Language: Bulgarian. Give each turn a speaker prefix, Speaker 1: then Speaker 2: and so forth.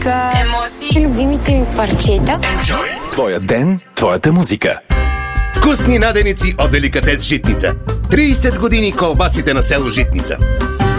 Speaker 1: емоции, любимите ми парчета.
Speaker 2: Твоя ден, твоята музика.
Speaker 3: Вкусни наденици от Деликатес Житница. 30 години колбасите на село Житница.